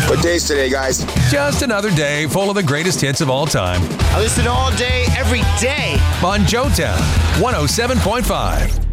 What day's today, guys? Just another day full of the greatest hits of all time. I listen all day, every day. On Joetown 107.5.